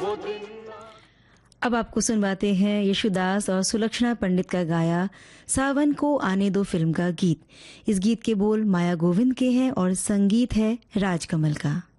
अब आपको सुनवाते हैं यशुदास और सुलक्षणा पंडित का गाया सावन को आने दो फिल्म का गीत। इस गीत के बोल माया गोविंद के हैं और संगीत है राजकमल का।